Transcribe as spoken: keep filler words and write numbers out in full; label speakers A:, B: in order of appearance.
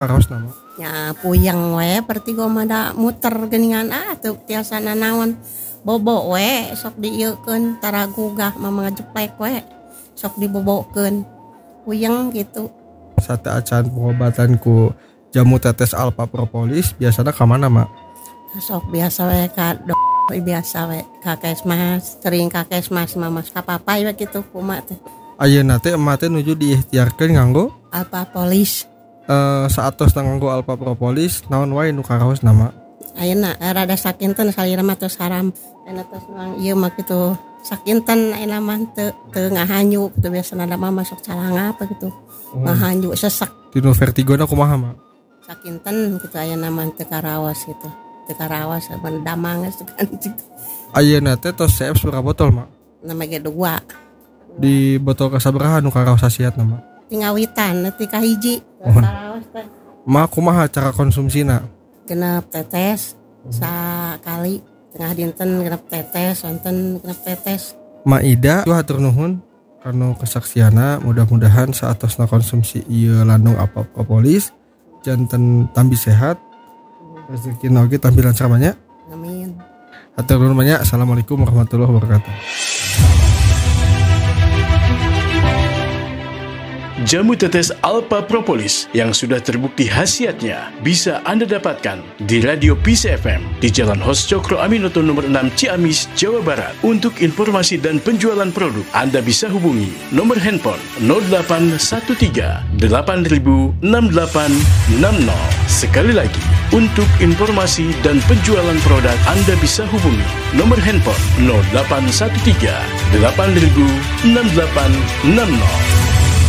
A: Karaos nama.
B: Ya puyeng we berarti gua mah da muter geuningan ah teu tiasa nanaon bobo we sok dieukeun tara gugah mah ngajeplek we sok dibobokeun puyeng gitu.
A: Sate acan pengobatan ku jamu tetes alpha propolis biasana ka mana mak?
B: Sok biasa we ka dok biasa we ka kesmas sering ka kesmas mamas ka papai we kitu kumaha teh.
A: Ayeuna teh emak teh nuju diikhtiarkeun nganggo
B: Alpha Polis.
A: Uh, saatos nganggo alpha propolis naon wae nu karaos nama.
B: Ayeuna rada sakinten salira mah teu saram. Ayeuna tos nuang ieu mah kitu sakinten ayeuna mah teu teu ngahanyu teu biasana da mah masuk calanga apa gitu. Oh. Ngahanyu sesek.
A: Dinu vertigona kumaha mah?
B: Sakinten kitu ayeuna mah teu karaos gitu. Teu karaos ban damang geus kan gitu.
A: Ayeuna teh tos C F sabaraha botol mak?
B: Nama ge dua.
A: Di botol kasabaraha nu karaos hasiat nama?
B: Tingawitan neuti ka hiji.
A: Oh. Mak kumaha cara konsumsina?
B: Genep tetes sakali tengah dinten genep tetes sonten genep tetes.
A: Mak Ida tuh hatur nuhun karena kesaksiana mudah-mudahan saatosna konsumsi ieu landung alpha propolis janten tambi sehat rezekina oge tampilan samanya.
B: Amin.
A: Hatur nuhun banyak. Assalamualaikum warahmatullahi wabarakatuh.
C: Jamu tetes Alpha Propolis yang sudah terbukti khasiatnya bisa Anda dapatkan di Radio P C F M di Jalan Hos Cokro Aminoto nomor enam Ciamis, Jawa Barat. Untuk informasi dan penjualan produk, Anda bisa hubungi nomor handphone nol delapan satu tiga delapan nol enam delapan enam nol. Sekali lagi, untuk informasi dan penjualan produk, Anda bisa hubungi nomor handphone nol delapan satu tiga delapan nol enam delapan enam nol.